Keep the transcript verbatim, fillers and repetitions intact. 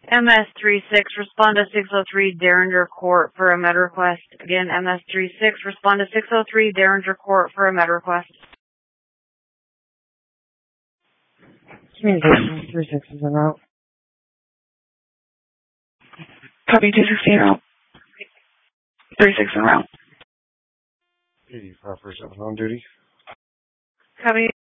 M S three six, respond to six oh three Derringer Court for a med request. Again, M S three six, respond to six oh three Derringer Court for a med request. Communication three six is en route. Copy two sixteen route. three six en route. eighty-five percent on duty. Copy.